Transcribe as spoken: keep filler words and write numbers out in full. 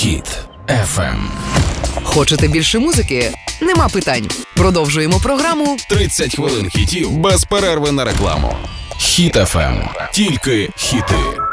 Хіт еф ем. Хочете більше музики? Нема питань. Продовжуємо програму тридцять хвилин хітів без перерви на рекламу. Хіт еф ем. Тільки хіти.